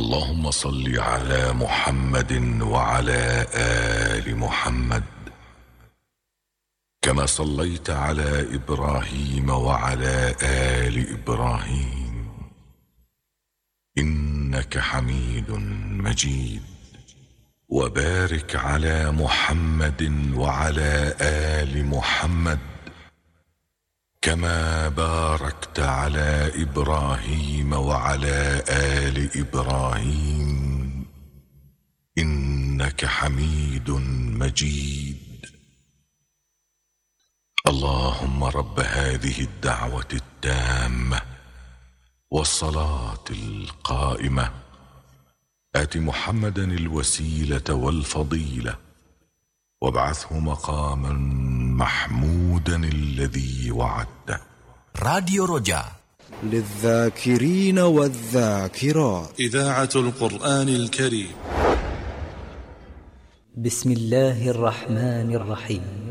اللهم صل على محمد وعلى آل محمد كما صليت على إبراهيم وعلى آل إبراهيم إنك حميد مجيد. وبارك على محمد وعلى آل محمد كما باركت على إبراهيم وعلى آل إبراهيم إنك حميد مجيد. اللهم رب هذه الدعوة التامة والصلاة القائمة آت محمدا الوسيلة والفضيلة وابعثه مقاما محمودا الذي وعدته. راديو رجاء للذاكرين والذاكرات، إذاعة القرآن الكريم. بسم الله الرحمن الرحيم.